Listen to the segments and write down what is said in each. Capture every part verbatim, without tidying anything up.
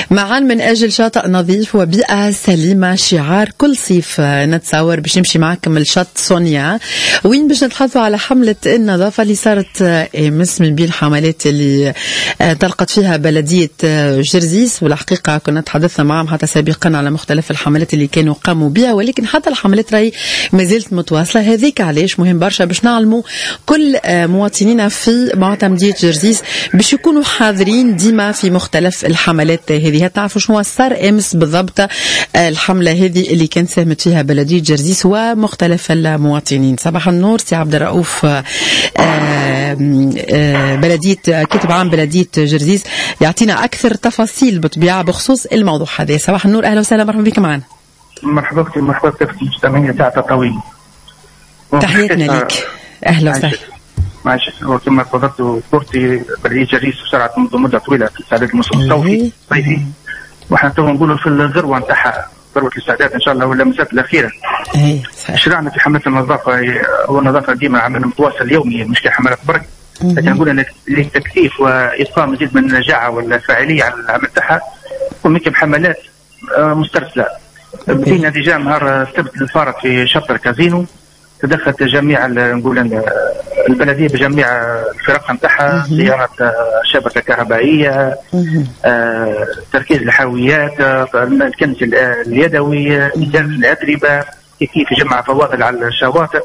معا من أجل شاطئ نظيف وبيئة سليمة، شعار كل صيف نتصور باش نمشي معكم الشط سونيا، وين باش نتحدثوا على حملة النظافة اللي صارت امس من بين الحملات اللي طلقت فيها بلدية جرزيس. والحقيقة كنا تحدثنا معهم حتى سابقا على مختلف الحملات اللي كانوا قاموا بها، ولكن حتى الحملات راهي ما زالت متواصلة. هذيك علاش مهم برشا باش نعلموا كل مواطنينا في معتمدية جرزيس باش يكونوا حاضرين ديما في مختلف الحملات هذه. تعرفوا شنو صار امس بالضبط الحملة هذه اللي كان ساهمت فيها بلدية جرزيس ومختلف المواطنين؟ صباح النور سي عبد الرؤوف، بلدية كاتب عام بلدية جرزيس، يعطينا أكثر تفاصيل بطبيعة بخصوص الموضوع هذا. صباح النور، أهلا وسهلا، مرحبا بك معنا. مرحبا بك، مرحبا بك في مستمعين ساعة طويل. تحياتنا لك، أهلا وسهلا. ماشي، وكما تفضلت كورتي بلدية جريس وسرعت منذ مدة طويلة في استعداد الموسم الصيفي الصيفي، وحنا تو نقولوا في الذروة نتاعها، ذروة الاستعداد إن شاء الله ولا مسات الأخيرة. إيه صحيح. شرعنا في حملة النظافة، والنظافة ديما عمل متواصل يومي، مش كحملات برك، لكن نقول للتكثيف وإضفاء مزيد من النجاعة والفاعلية على العمل تاعها، وممكن حملات مسترسلة. بدينا ديجا نهار السبت اللي صارت في شطر كازينو، تدخلت جميع نقول البلديه بجميع الفرق نتاعها، صيانه شبكه كهربائيه، آه، تركيز الحاويات، الكنس اليدوي، ازاله الاتربه، كيف كيف جمع فواضل على الشواطئ.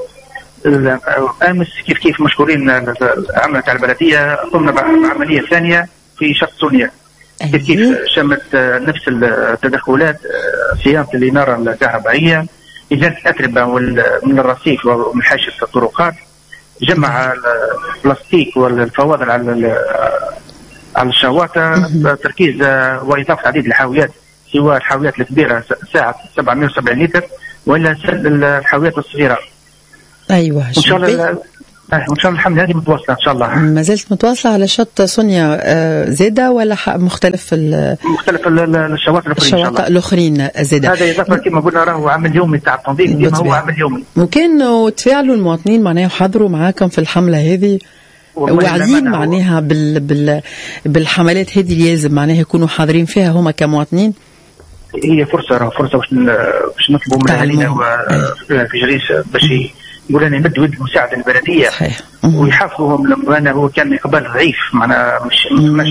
امس كيف كيف مشكورين العمل تاع البلديه، قمنا بعمليه ثانيه في شط سونيا، كيف كيف شمت نفس التدخلات، صيانه الاناره الكهربائيه، إزالة الأتربة من الرصيف ومن حاشية الطرقات، جمع البلاستيك والفواضل على على الشواطئ، تركيز وإضافة عديد الحاويات، سواء الحاويات الكبيرة ساعة سبعمائة وسبعين لتر ولا الحاويات الصغيرة. أيوة، إن شاء الله وإن شاء الله الحملة هذه متواصلة إن شاء الله. ما زالت متواصلة على شط سونيا زادة ولا مختلف ال مختلف الشواطئ الأخرين؟ الشواطئ الأخرين زادة. هذا إضافة كما قلنا راهو عمل يومي تاع التنظيف، كما هو عمل يومي. وكانوا تفاعلوا المواطنين معناها يحضروا معاكم في الحملة هذه، واعيين معناها بال بال بالحملات هذه اللي لازم معناها يكونوا حاضرين فيها هما كمواطنين. هي فرصة راهو فرصة باش باش نطلبوا من أهالينا في جريس باش يقول أنا نمد ود مساعدة البلدية ويحافظوهم، لأنه هو كان إقبال ضعيف، معنا مش مش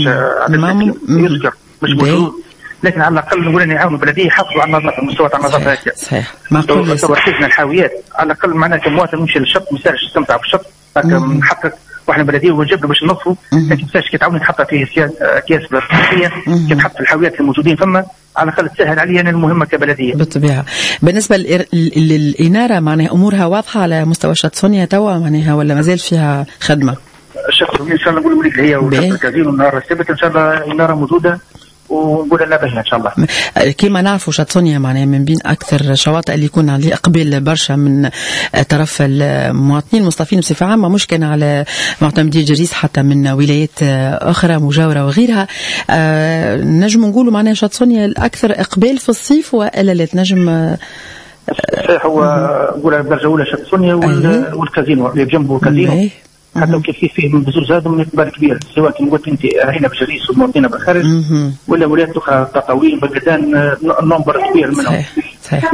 يذكر مش موجود، لكن على الأقل نقول أن يعاونوا البلدية يحافظوا على النظافة، مستوى النظافة هكذا. صحيح. معقول. تركيزنا الحاويات على الأقل معناها كمواطن نمشي للشط ما يسالش يستمتع بالشط، هكا نحقق واحنا بلديه ونجبنا باش ننظفوا، لكن كيفاش كي تعاوني تحطها في اكياس بلاستيكيه، كي تحط في الحاويات الموجودين فما، على الاقل تسهل علي انا المهمه كبلديه. بالطبيعه. بالنسبه للاناره معناها امورها واضحه على مستوى شط سونيا توا معناها، ولا مازال فيها خدمه؟ الشهر ان شاء الله نقول لك هي وشط الكازينو النهار السبت ان شاء الله الاناره موجوده ونقول لنا باهيه ان شاء الله. كما نعرفوا شط سونيا معناها من بين اكثر الشواطئ اللي يكون عليه اقبال برشا من طرف المواطنين المصطفين بصفه عامه، مش كان على معتمدية جريس حتى من ولايات اخرى مجاوره وغيرها. أه نجم نقولوا معناها شط سونيا الاكثر اقبال في الصيف، والا لا تنجم؟ صحيح، هو نقول الدرجه الاولى شط سونيا والكازينو اللي جنبه كازينو، حتى كيف فيه من بزوج هذا من اقبال كبير، سواء كما قلت انت هنا بجريس ومواطنين بالخارج ولا ولايات اخرى تطاوين بلدان نمبر كبير منهم. صحيح صحيح.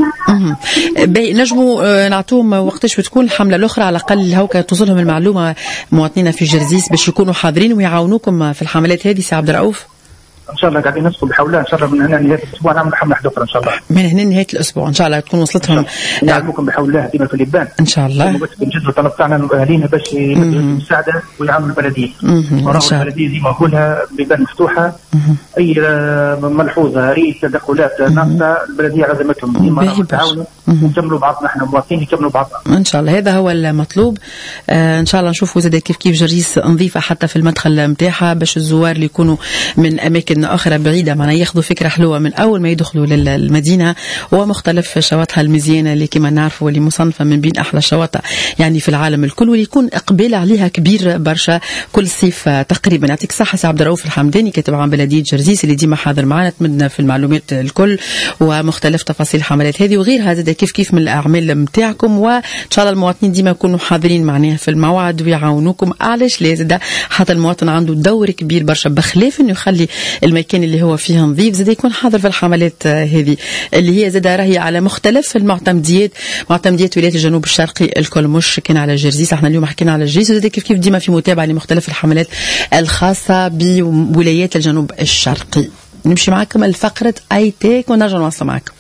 باهي، نجموا نعطوهم وقتاش بتكون الحمله الاخرى على الاقل هوكا توصلهم المعلومه مواطنينا في جرزيس باش يكونوا حاضرين ويعاونوكم في الحملات هذه؟ سي عبد الرؤوف ان شاء الله قاعدين نسقوا بحولها ان شاء الله من هنا نهايه الاسبوع نعمل حمله اخرى ان شاء الله. من هنا نهايه الاسبوع ان شاء الله تكون وصلتهم. نعلمكم بحولها ديما في اللبان ان شاء الله. بس بنجدوا طلب تاعنا اهالينا باش يمدوا المساعده ويعاونوا البلديه. وراهو البلديه ديما نقولها بيبان مفتوحه، اي ملحوظه اي تدخلات ناقصه البلديه عزمتهم ديما نتعاونوا ونكملوا بعضنا احنا مواطنين يكملوا بعضنا ان شاء الله. هذا هو المطلوب. آه ان شاء الله نشوفوا زاد كيف كيف جريس نظيفه حتى في المدخل نتاعها، باش الزوار اللي يكونوا من اماكن اخرى بعيده معناها ياخذوا فكره حلوه من اول ما يدخلوا للمدينه، ومختلف شواطئها المزيانه اللي كما نعرفوا اللي مصنفه من بين احلى الشواطئ يعني في العالم الكل، واللي يكون اقبال عليها كبير برشا كل صيف تقريبا. يعطيك الصحه سي عبد الرؤوف الحمداني، كاتب عام بلديه جرزيس اللي ديما حاضر معنا، تمدنا في المعلومات الكل ومختلف تفاصيل الحملات هذه وغيرها زاد كيف كيف من الاعمال نتاعكم، وان شاء الله المواطنين ديما يكونوا حاضرين معناها في الموعد ويعاونوكم. علاش لا زاد حتى المواطن عنده دور كبير برشا، بخلاف انه يخلي المكان اللي هو فيه نظيف، زاد يكون حاضر في الحملات هذه اللي هي زاد راهي على مختلف المعتمديات، معتمديات ولايات الجنوب الشرقي الكل، مش كان على جرزيس. احنا اليوم حكينا على جرزيس، وزاد كيف كيف ديما في متابعة لمختلف الحملات الخاصة بولايات الجنوب الشرقي. نمشي معكم الفقرة اي تيك ونرجع نواصل معكم.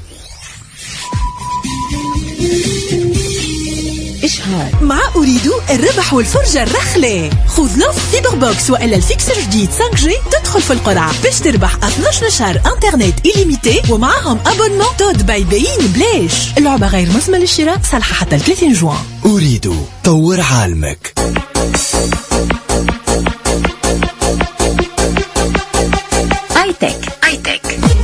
إشهار مع أريد الربح والفرجة الرخلة. خذ لوف سيبر بوكس وإلا الفيكسر جديد خمسة جي تدخل في القرعة باش تربح اثناش شهر انترنت إليميتي ومعهم أبونمون تود باي بيين بلاش. اللعبة غير مسمى للشراء، صالحة حتى ثلاثين جوان. أريد طور عالمك. اي تك اي تك.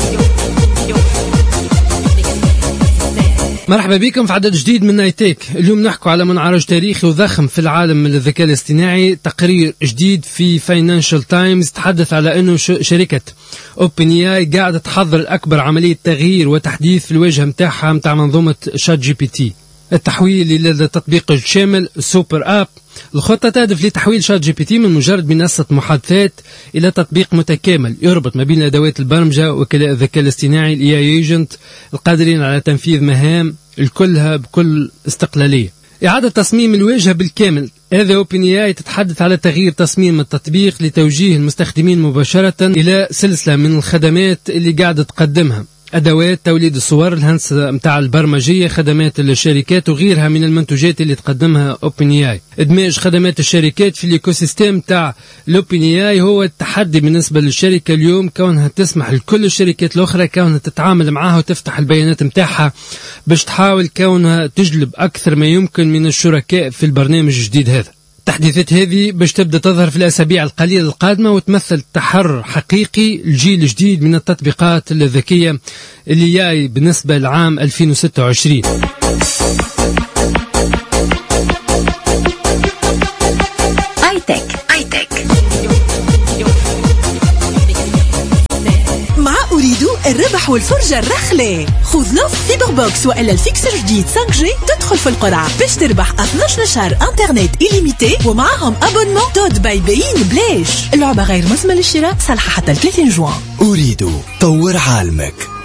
مرحبا بكم في عدد جديد من ايتيك. اليوم نحكوا على منعرج تاريخي وضخم في العالم من الذكاء الاصطناعي. تقرير جديد في فاينانشال تايمز تحدث على انه شركة اوبن اي اي قاعدة تحضر الاكبر عملية تغيير وتحديث في الواجهة متاعها متاع منظومة شات جي بي تي، التحويل الى التطبيق الشامل سوبر اب. الخطة تهدف لتحويل شات جي بي تي من مجرد منصة محادثات إلى تطبيق متكامل يربط ما بين أدوات البرمجة وكلاء الذكاء الاصطناعي الاي اي ايجنت القادرين على تنفيذ مهام الكلها بكل استقلالية. إعادة تصميم الواجهة بالكامل. هذا اوبن اي اي تتحدث على تغيير تصميم التطبيق لتوجيه المستخدمين مباشرة إلى سلسلة من الخدمات اللي قاعدة تقدمها: أدوات توليد الصور، الهندسة متاع البرمجية، خدمات الشركات وغيرها من المنتوجات اللي تقدمها اوبن اي اي. إدماج خدمات الشركات في الإيكوسيستم تاع الاوبن اي اي هو التحدي بالنسبة للشركة اليوم، كونها تسمح لكل الشركات الأخرى كونها تتعامل معها وتفتح البيانات متاعها باش تحاول كونها تجلب أكثر ما يمكن من الشركاء في البرنامج الجديد هذا. التحديثات هذه باش تبدأ تظهر في الأسابيع القليلة القادمة وتمثل تحرر حقيقي الجيل الجديد من التطبيقات الذكية اللي جاي بالنسبة لعام ألفين وستة وعشرين. اي تك اي تك. مع أريد الربح والفرجة الرخلة. خذ لوف سيبر بوكس وإلا الفيكسر جديد خمسة جي تدخل في القرعة باش تربح اثناش شهر انترنت إليميتي ومعهم أبونمون تود باي بيين بلاش. اللعبة غير مسمى للشراء، صالحة حتى ثلاثين جوان. أريد طور عالمك.